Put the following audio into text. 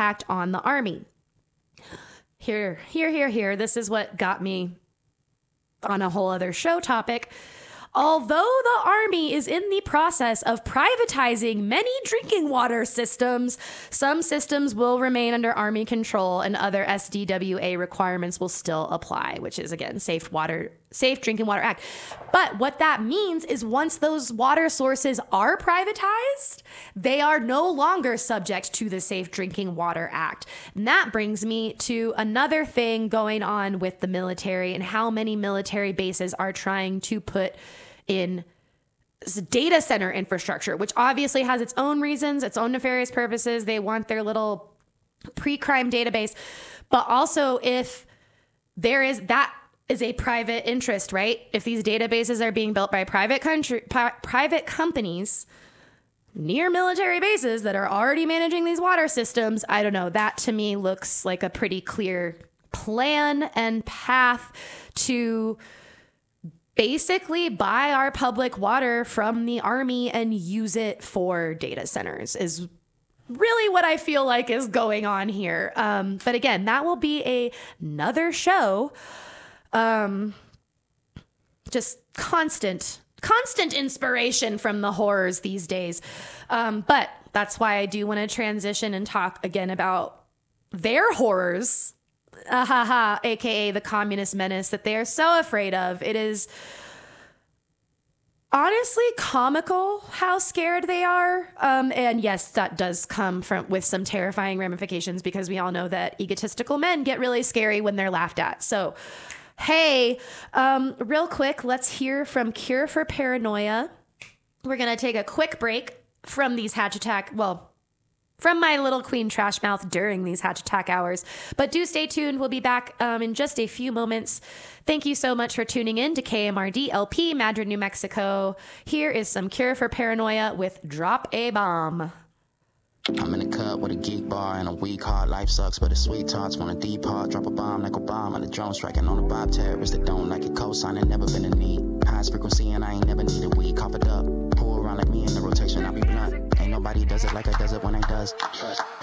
impact on the Army. Here. This is what got me on a whole other show topic. Although the Army is in the process of privatizing many drinking water systems, some systems will remain under Army control and other SDWA requirements will still apply, which is, again, Safe Drinking Water Act. But what that means is once those water sources are privatized, they are no longer subject to the Safe Drinking Water Act. And that brings me to another thing going on with the military and how many military bases are trying to put in data center infrastructure, which obviously has its own reasons, its own nefarious purposes. They want their little pre-crime database. But also if there is, that is a private interest, right? If these databases are being built by private companies near military bases that are already managing these water systems, I don't know. That to me looks like a pretty clear plan and path to basically buy our public water from the Army and use it for data centers is really what I feel like is going on here. But again, that will be another show. Just constant inspiration from the horrors these days. But that's why I do want to transition and talk again about their horrors, aka the communist menace that they are so afraid of. It is honestly comical how scared they are. And yes, that does come with some terrifying ramifications because we all know that egotistical men get really scary when they're laughed at. So, hey, real quick, let's hear from Cure for Paranoia. We're going to take a quick break from these hatch attack, from my little queen trash mouth during these hatch attack hours. But do stay tuned. We'll be back in just a few moments. Thank you so much for tuning in to KMRD LP, Madrid, New Mexico. Here is some Cure for Paranoia with Drop a Bomb. I'm in a cut with a geek bar and a weak heart. Life sucks, but the sweet tarts want a deep heart. Drop a bomb like Obama, the drone striking on a Bob terrorist that don't like it. Cosign and never been a need. Highest frequency and I ain't never needed weed. Cough it up. Who around like me in the rotation? I'll be blunt. Ain't nobody does it like I does it when I does. Trust.